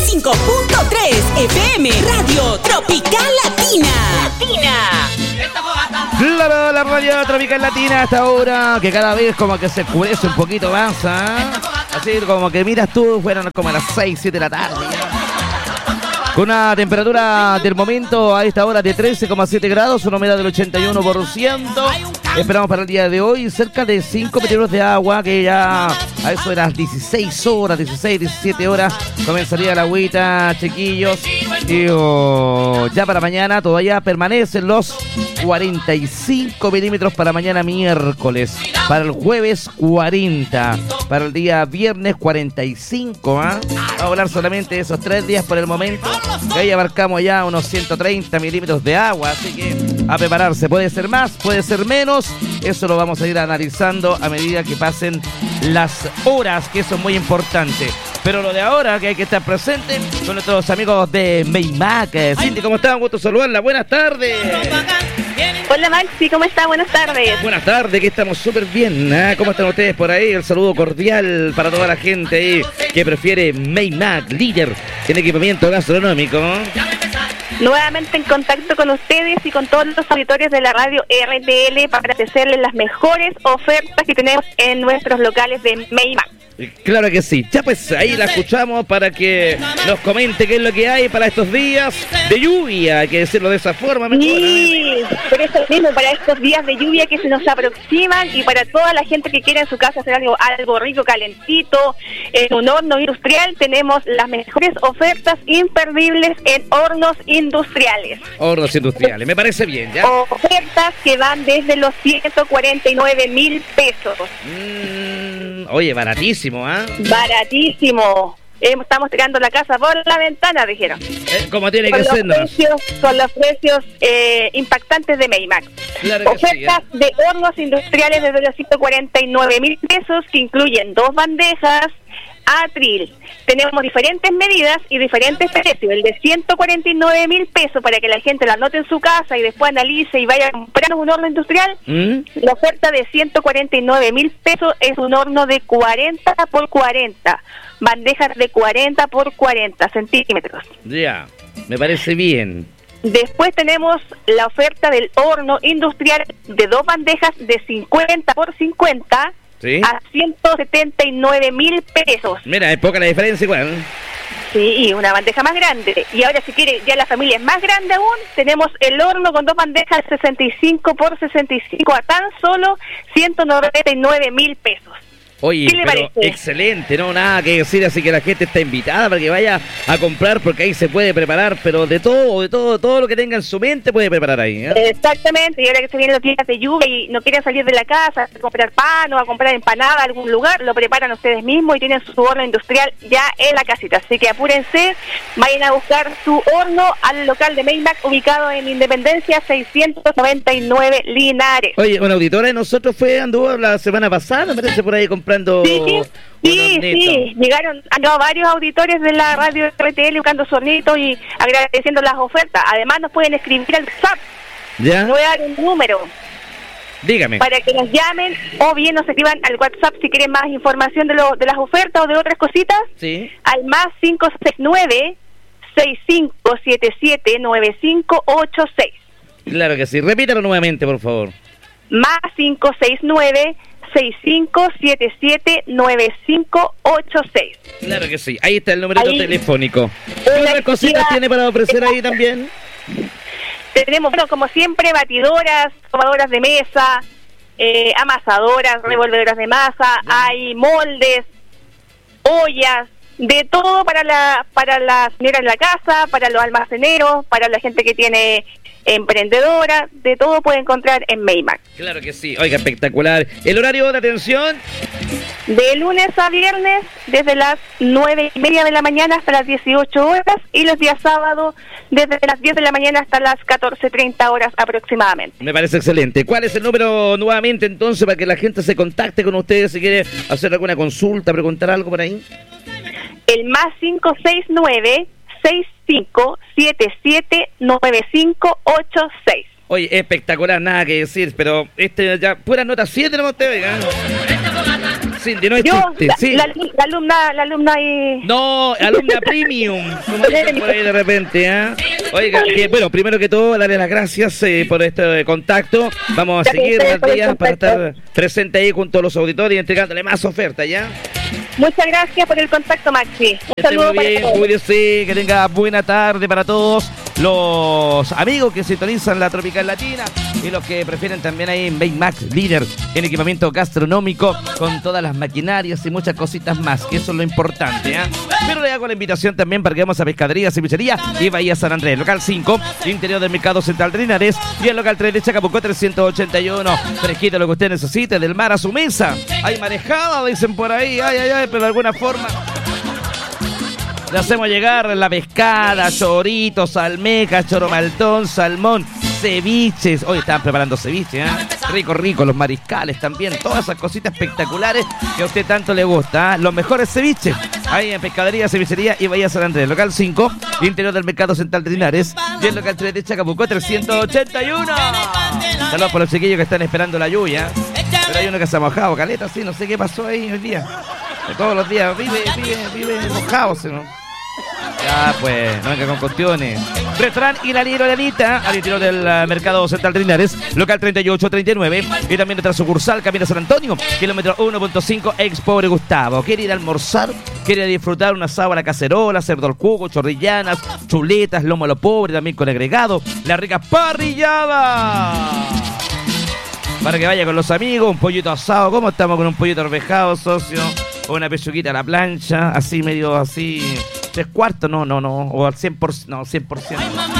95.3 FM, Radio Tropical Latina. Claro, la Radio Tropical Latina hasta ahora, que cada vez como que se oscurece un poquito más, así como que miras tú, fueron como a las 6, 7 de la tarde. Con una temperatura del momento a esta hora de 13,7 grados, una humedad del 81%. Esperamos para el día de hoy cerca de 5 metros de agua, que ya a eso de las 16 horas, 16, 17 horas, comenzaría la agüita, chiquillos. Y ya para mañana todavía permanecen los 45 milímetros para mañana miércoles. Para el jueves 40. Para el día viernes 45. Vamos a hablar solamente de esos 3 días por el momento. Que ahí abarcamos ya unos 130 milímetros de agua. Así que a prepararse. Puede ser más, puede ser menos. Eso lo vamos a ir analizando a medida que pasen las horas, que eso es muy importante. Pero lo de ahora, que hay que estar presente, son nuestros amigos de Meymac. Cindy, ¿cómo están? Un gusto saludarla. Buenas tardes. Hola Maxi, ¿cómo está? Buenas tardes. Buenas tardes, que estamos súper bien. ¿Cómo están ustedes por ahí? El saludo cordial para toda la gente ahí que prefiere Meymac, líder en equipamiento gastronómico. Nuevamente en contacto con ustedes y con todos los auditores de la radio RTL para ofrecerles las mejores ofertas que tenemos en nuestros locales de Meymac. Claro que sí. Ya pues ahí la escuchamos para que nos comente qué es lo que hay para estos días de lluvia, hay que decirlo de esa forma. Sí, por eso mismo, para estos días de lluvia que se nos aproximan y para toda la gente que quiera en su casa hacer algo rico, calentito, en un horno industrial, tenemos las mejores ofertas imperdibles en hornos industriales. Hornos industriales, me parece bien, ¿ya? Ofertas que van desde los 149,000 pesos. Oye, baratísimo, ¿ah? Baratísimo. Estamos tirando la casa por la ventana, dijeron. Como tiene que ser, ¿no? Con los precios impactantes de Meymac. Claro ofertas sí, de hornos industriales desde los 149,000 pesos, que incluyen 2 bandejas, atril. Tenemos diferentes medidas y diferentes precios. El de 149,000 pesos para que la gente lo anote en su casa y después analice y vaya a comprar un horno industrial. La oferta de 149,000 pesos es un horno de 40 por 40. Bandejas de 40 por 40 centímetros. Ya, me parece bien. Después tenemos la oferta del horno industrial de 2 bandejas de 50 por 50. ¿Sí? A 179,000 pesos. Mira, es poca la diferencia igual. Sí, y una bandeja más grande. Y ahora si quiere, ya la familia es más grande aún, tenemos el horno con 2 bandejas de 65 por 65 a tan solo 199,000 pesos. Oye, ¿Qué le pero parece? excelente, no nada que decir, así que la gente está invitada para que vaya a comprar, porque ahí se puede preparar, pero de todo lo que tenga en su mente puede preparar ahí, ¿eh? Exactamente, y ahora que se vienen los días de lluvia y no quieren salir de la casa a comprar pan o a comprar empanada a algún lugar, lo preparan ustedes mismos y tienen su horno industrial ya en la casita, así que apúrense, vayan a buscar su horno al local de Meymac ubicado en Independencia 699 Linares. Oye, una auditora de nosotros anduvo la semana pasada, me parece, por ahí comprando. Sí, llegaron varios auditores de la radio RTL buscando su hornito y agradeciendo las ofertas. Además nos pueden escribir al WhatsApp. ¿Ya? Voy a dar un número. Dígame. Para que nos llamen o bien nos escriban al WhatsApp si quieren más información de las ofertas o de otras cositas. Sí. Al más 569-6577-9586. Claro que sí. Repítalo nuevamente, por favor. Más 569-6577-9586. Claro que sí. Ahí está el número telefónico. ¿Qué Hola, otras cositas tiene para ofrecer ahí también? Tenemos, como siempre, batidoras, tomadoras de mesa, amasadoras, revolvedoras de masa, hay moldes, ollas, de todo para la señora en la casa, para los almaceneros, para la gente que tiene emprendedora, de todo puede encontrar en Meymac. Claro que sí, oiga, espectacular. ¿El horario de atención? De lunes a viernes, desde las 9:30 de la mañana hasta las 18 horas, y los días sábados, desde las 10 de la mañana hasta las 14:30 horas aproximadamente. Me parece excelente. ¿Cuál es el número nuevamente entonces para que la gente se contacte con ustedes si quiere hacer alguna consulta, preguntar algo por ahí? El más 569-6577-9586. Oye, espectacular, nada que decir, pero ya pura nota 7 no te oiga. Cindy, no es Yo, chiste, sí. la alumna y... No, alumna premium, como dicen por ahí de repente, ¿eh? Oiga, bueno, primero que todo, darle las gracias por este contacto. Vamos a seguir más días para estar presente ahí junto a los auditores y entregándole más ofertas, ¿ya? Muchas gracias por el contacto, Maxi. Un saludo muy bien, para todos. cuídese, que tenga buena tarde para todos los amigos que sintonizan la Tropical Latina y los que prefieren también ahí en Baymax, líder en equipamiento gastronómico con todas las maquinarias y muchas cositas más, que eso es lo importante, ¿eh? Pero le hago la invitación también para que vamos a Pescadería, Cevichería y Bahía San Andrés, local 5, interior del Mercado Central de Linares y el local 3 de Chacabuco 381. Fresquito lo que usted necesite, del mar a su mesa. Hay marejada, dicen por ahí, ay, pero de alguna forma le hacemos llegar la pescada, choritos, almejas, choromaltón, salmón, ceviches. Hoy estaban preparando ceviche, ¿eh? Rico, los mariscales también, todas esas cositas espectaculares que a usted tanto le gusta, ¿eh? Los mejores ceviches, ahí en Pescadería, Cevichería y Bahía San Andrés, local 5, interior del Mercado Central de Linares y el local 3 de Chacabuco 381. Saludos por los chiquillos que están esperando la lluvia, pero hay uno que se ha mojado, caleta, sí, no sé qué pasó ahí hoy día. Todos los días vive mojado, ¿no? Ya, pues, no venga con cuestiones. Restaurante Hilalero de Anita, al interior del Mercado Central de Linares, local 3839. Y también nuestra sucursal, Camino San Antonio, kilómetro 1.5, ex Pobre Gustavo. ¿Quiere ir a almorzar? ¿Quiere disfrutar una asado a la cacerola, cerdo al jugo, chorrillanas, chuletas, lomo a lo pobre, también con agregado? La rica parrillada. Para que vaya con los amigos, un pollito asado. ¿Cómo estamos con un pollito arvejado, socio? O una pechuguita a la plancha, así medio así, 3/4, no, o al 100%, no, 100%.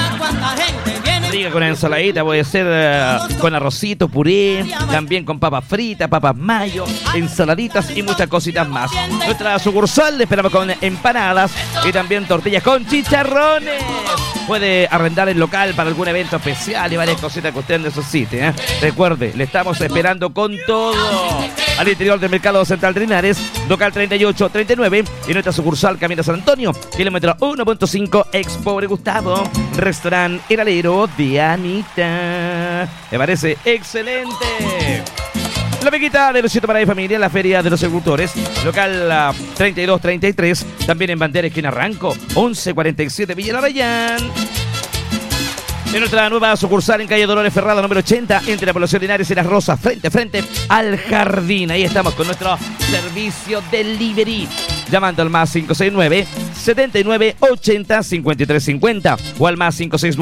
Rica con ensaladita, puede ser con arrocito, puré, también con papas fritas, papas mayo, ensaladitas y muchas cositas más. Nuestra sucursal le esperamos con empanadas y también tortillas con chicharrones. Puede arrendar el local para algún evento especial y varias cositas que usted necesite, ¿eh? Recuerde, le estamos esperando con todo. Al interior del Mercado Central de Linares, local 3839 y nuestra sucursal Camino San Antonio, kilómetro 1.5, ex Pobre Gustavo, restaurante Hilalero de Anita. Me parece excelente. La Veguita de Luisito para mi familia, la Feria de los Agricultores, local 3233, también en Bandera Esquina Ranco, 1147 Villa Larayán. En nuestra nueva sucursal en calle Dolores Ferrada, número 80, entre la población de Linares y Las Rosas, frente a frente al jardín. Ahí estamos con nuestro servicio delivery. Llamando al más 569-7980-5350 o al más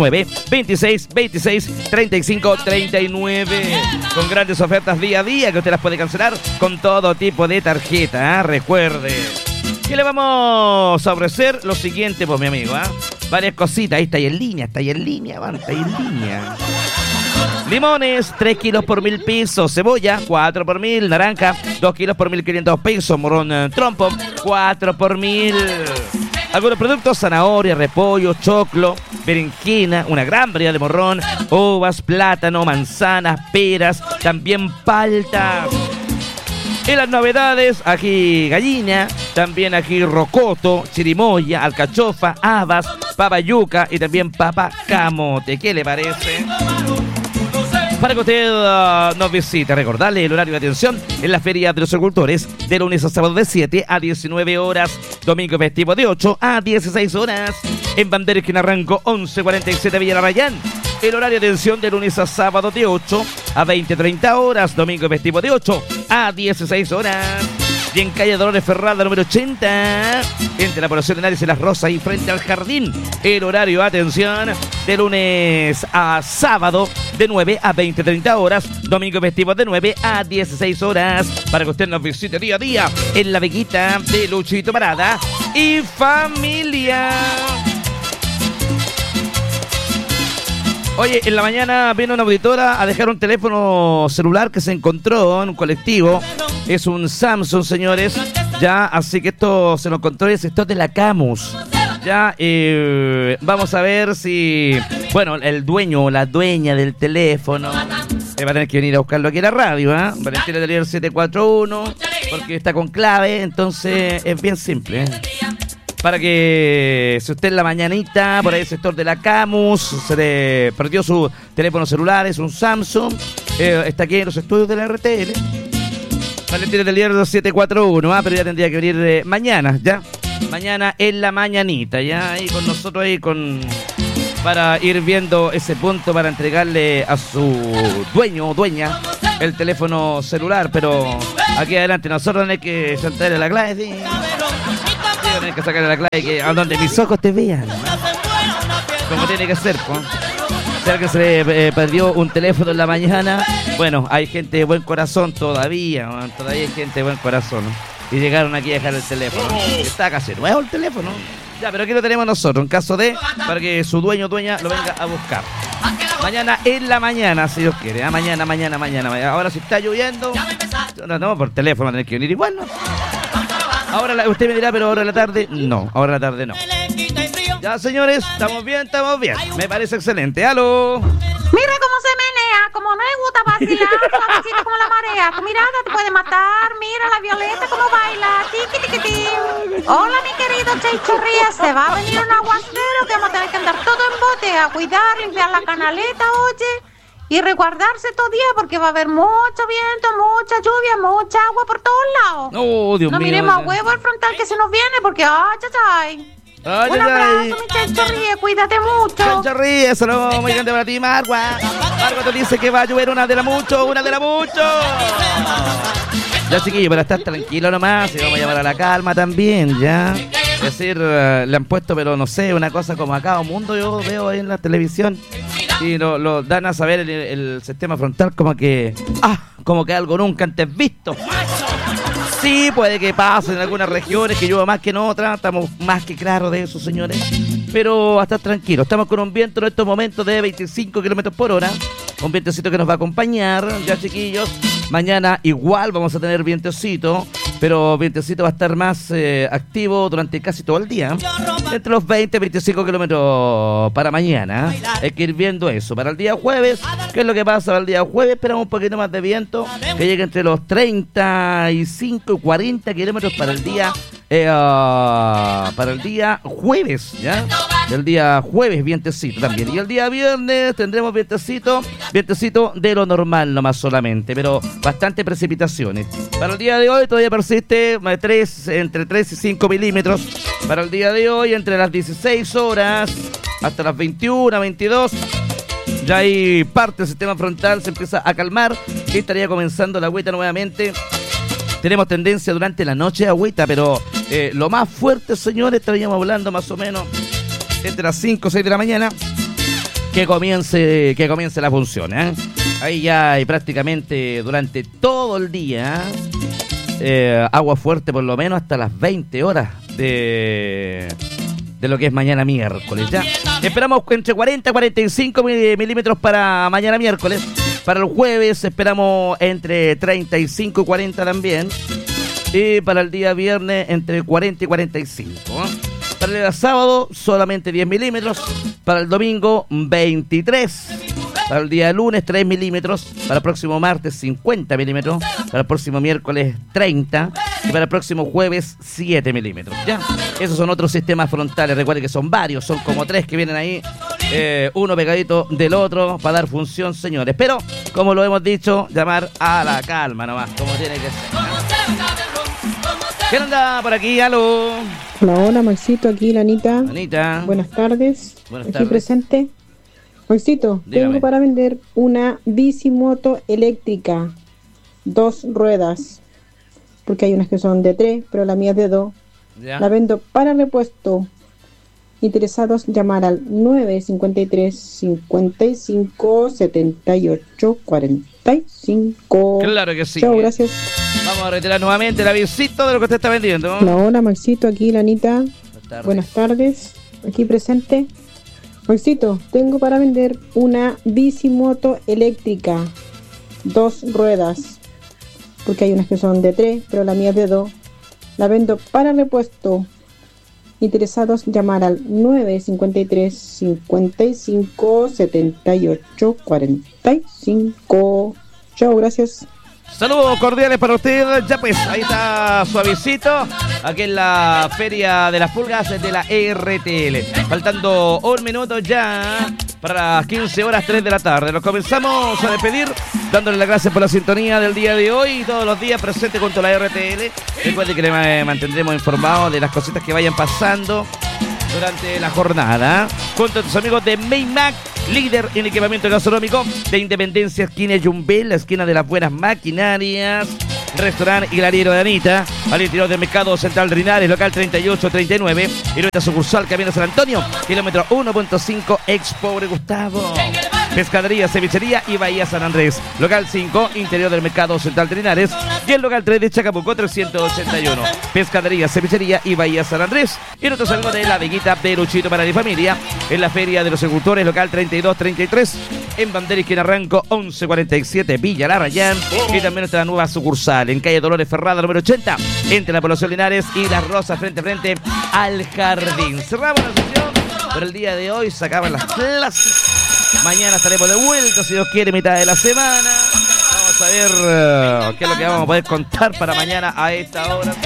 569-2626-3539. Con grandes ofertas día a día que usted las puede cancelar con todo tipo de tarjeta, ¿eh? Recuerde. ¿Qué le vamos a ofrecer? Lo siguiente, pues, mi amigo, ¿eh? Varias cositas. Ahí está ahí en línea, van, está ahí en línea. Limones, 3 kilos por 1.000 pesos. Cebolla, 4 por 1.000. Naranja, 2 kilos por 1.500 pesos. Morrón trompo, 4 por 1.000. Algunos productos, zanahoria, repollo, choclo, berenjena, una gran variedad de morrón, uvas, plátano, manzanas, peras, también paltas. En las novedades, ají gallina, también ají rocoto, chirimoya, alcachofa, habas, papa yuca y también papa camote. ¿Qué le parece? Para que usted nos visite, recordarle el horario de atención en la Feria de los Agricultores, de lunes a sábado de 7 a 19 horas, domingo festivo de 8 a 16 horas, en Bandera Esquina Ranco, 1147 Villa Larayán. El horario de atención de lunes a sábado de 8 a 20-30 horas, domingo festivo de 8 a 16 horas. Y en calle Dolores Ferrada, número 80, entre la población de Linares y Las Rosas y frente al jardín. El horario de atención de lunes a sábado de 9 a 20-30 horas, domingo festivo de 9 a 16 horas, para que usted nos visite día a día en la Veguita de Luchito Parada y familia. Oye, en la mañana vino una auditora a dejar un teléfono celular que se encontró en un colectivo. Es un Samsung, señores. Ya, así que esto se lo encontró el sector de la Camus. Ya, vamos a ver si... Bueno, el dueño o la dueña del teléfono va a tener que venir a buscarlo aquí a la radio, ¿eh? Valentina del 741, porque está con clave, entonces es bien simple, ¿eh? Para que si usted en la mañanita, por ahí el sector de la Camus, se le perdió su teléfono celular, es un Samsung, está aquí en los estudios de la RTL. Valentina del Hierro 741, pero ya tendría que venir mañana, ¿ya? Mañana en la mañanita, ¿ya? Ahí con nosotros, para ir viendo ese punto para entregarle a su dueño o dueña el teléfono celular, pero aquí adelante nosotros tenemos que saltarle la clave, sí. Tenemos que sacarle la clave que a donde mis ojos te vean, ¿no? Como tiene que ser, pues. Si alguien se le perdió un teléfono en la mañana, bueno, hay gente de buen corazón todavía, ¿no? Todavía hay gente de buen corazón, ¿no? Y llegaron aquí a dejar el teléfono. Está casi nuevo el teléfono. Ya, pero aquí lo tenemos nosotros, en caso de, para que su dueño o dueña lo venga a buscar. Mañana en la mañana, si Dios quiere. Mañana. Ahora si está lloviendo, no, por teléfono tener que venir igual, ¿no? Ahora usted me dirá, pero ahora en la tarde, no. Ahora en la tarde no. Ya, señores, estamos bien. Me parece excelente. ¡Aló! Mira cómo se menea, como me gusta vacilar, suavecito como la marea. Tu mirada te puede matar, mira la Violeta como baila, tiqui. Hola mi querido Cheichurría, se va a venir un aguacero que vamos a tener que andar todo en bote, a cuidar, limpiar la canaleta, oye, y resguardarse todo día porque va a haber mucho viento, mucha lluvia, mucha agua por todos lados. Oh, Dios mío. No miremos a huevo el frontal que se nos viene porque, ¡ay! Un abrazo, mi Chanchorríe, cuídate mucho. Chanchorríe, saludos muy grande para ti, Margua. Margua te dice que va a llover una de la mucho. Ya, chiquillo, para estar tranquilo nomás, y vamos a llamar a la calma también, ya. Es decir, le han puesto, pero no sé, una cosa como acá, un mundo yo veo ahí en la televisión. Y lo dan a saber el sistema frontal como que algo nunca antes visto. Sí, puede que pase en algunas regiones que llueva más que en otras, estamos más que claros de eso, señores. Pero hasta tranquilo, estamos con un viento en estos momentos de 25 kilómetros por hora, un vientecito que nos va a acompañar, ya chiquillos. Mañana igual vamos a tener vientecito, pero vientecito va a estar más activo durante casi todo el día, entre los 20 y 25 kilómetros para mañana. Hay que ir viendo eso. Para el día jueves, ¿qué es lo que pasa para el día jueves? Esperamos un poquito más de viento, que llegue entre los 35 y 40 kilómetros para el día jueves, ¿ya? El día jueves vientecito también. Y el día viernes tendremos vientecito de lo normal nomás solamente, pero bastante precipitaciones. Para el día de hoy todavía persiste entre 3 y 5 milímetros. Para el día de hoy entre las 16 horas hasta las 21, 22. Ya hay parte del sistema frontal, se empieza a calmar y estaría comenzando la agüita nuevamente. Tenemos tendencia durante la noche a agüita, pero lo más fuerte, señores, estaríamos hablando más o menos entre las 5 o 6 de la mañana que comience la función, ¿eh? Ahí ya hay prácticamente durante todo el día agua fuerte por lo menos hasta las 20 horas de lo que es mañana miércoles, ¿ya? Esperamos entre 40 y 45 milímetros para mañana miércoles. Para el jueves esperamos entre 35 y 40 también. Y para el día viernes entre 40 y 45, ¿eh? Para el día sábado solamente 10 milímetros. Para el domingo 23. Para el día lunes 3 milímetros. Para el próximo martes 50 milímetros. Para el próximo miércoles 30. Y para el próximo jueves 7 milímetros. ¿Ya? Esos son otros sistemas frontales. Recuerden que son varios. Son como 3 que vienen ahí. Uno pegadito del otro para dar función, señores. Pero, como lo hemos dicho, llamar a la calma nomás. Como tiene que ser. ¿Quién anda por aquí? ¡Aló! Hola, Maxito, aquí la Anita. Anita. Buenas tardes. Buenas aquí tardes. Presente. Maxito, Dígame. tengo para vender una bicimoto eléctrica, 2 ruedas, porque hay unas que son de 3, pero la mía es de 2. ¿Ya? La vendo para repuesto. Interesados, llamar al 953 55 78 45. Claro que sí. Chao, gracias. Vamos a retirar nuevamente el avisito de lo que usted está vendiendo. Hola, Maxito, aquí la Anita. Buenas tardes, aquí presente. Maxito, tengo para vender una bicimoto eléctrica, 2 ruedas, porque hay unas que son de 3, pero la mía es de 2. La vendo para repuesto. Interesados, llamar al 953 55 78 45. Chao, gracias. Saludos cordiales para usted. Ya pues, ahí está su avisito. Aquí en la Feria de las Pulgas de la RTL. Faltando un minuto ya para las 15 horas 3 de la tarde. Nos comenzamos a despedir dándole las gracias por la sintonía del día de hoy y todos los días presente junto a la RTL. Recuerde que le mantendremos informados de las cositas que vayan pasando durante la jornada. Junto a tus amigos de Maymac, líder en equipamiento gastronómico de Independencia, esquina Yumbel, la esquina de las buenas maquinarias. Restaurante Hilariero de Anita, al interior del Mercado Central de Linares, local 3839, y nuestra sucursal Camino San Antonio, kilómetro 1.5, ex Pobre Gustavo. Pescadería, Cevichería y Bahía San Andrés, local 5, interior del Mercado Central de Linares, y el local 3 de Chacabuco 381. Pescadería, Cevichería y Bahía San Andrés, y nuestros amigos de La Veguita de Luchito para mi familia, en la Feria de los Agricultores, local 3233, en Bandera Esquina Ranco 1147, Villa La Rayán, y también nuestra nueva sucursal en calle Dolores Ferrada número 80, entre la población Linares y Las Rosas, frente a frente al jardín. Cerramos la sesión por el día de hoy, se acaban las clases. Mañana estaremos de vuelta, si Dios quiere, mitad de la semana. Vamos a ver qué es lo que vamos a poder contar para mañana a esta hora.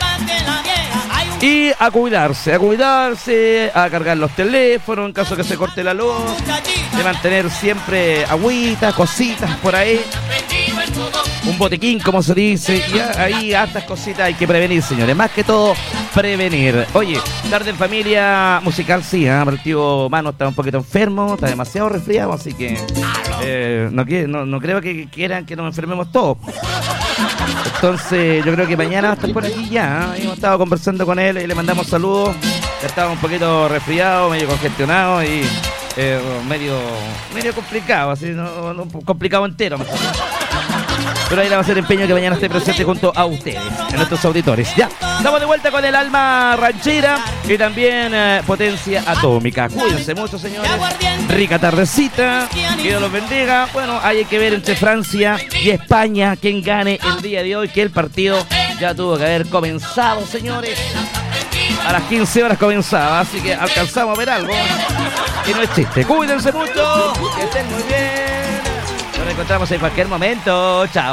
Y a cuidarse, a cargar los teléfonos en caso que se corte la luz, de mantener siempre agüitas, cositas por ahí. Un botiquín, como se dice, y ahí hartas cositas hay que prevenir, señores. Más que todo, prevenir. Oye, tarde en familia musical, sí, el tío Mano está un poquito enfermo, está demasiado resfriado, así que no creo que quieran que nos enfermemos todos. Entonces, yo creo que mañana va a estar por aquí ya. Hemos estado conversando con él y le mandamos saludos. Estaba un poquito resfriado, medio congestionado y medio complicado, así, no complicado entero, mejor. Pero ahí le va a hacer empeño que mañana esté presente junto a ustedes, a nuestros auditores. Ya, estamos de vuelta con el alma ranchera y también potencia atómica. Cuídense mucho, señores. Rica tardecita. Que Dios los bendiga. Bueno, hay que ver entre Francia y España quién gane el día de hoy, que el partido ya tuvo que haber comenzado, señores. A las 15 horas comenzaba, así que alcanzamos a ver algo. Y no es chiste. Cuídense mucho. Que estén muy bien. Nos encontramos en cualquier momento. Chao.